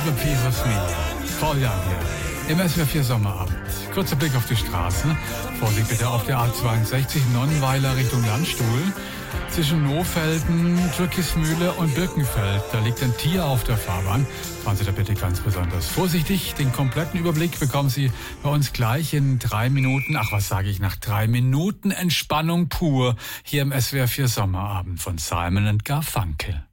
Pires Me. Paul Young hier. Im SWR 4 Sommerabend. Kurzer Blick auf die Straßen. Vorsicht bitte auf der A62 Nonnenweiler Richtung Landstuhl. Zwischen Nohfelden, Türkismühle und Birkenfeld. Da liegt ein Tier auf der Fahrbahn. Fahren Sie da bitte ganz besonders vorsichtig. Den kompletten Überblick bekommen Sie bei uns gleich in 3 Minuten. Ach, was sage ich, nach 3 Minuten Entspannung pur. Hier im SWR 4 Sommerabend von Simon & Garfunkel.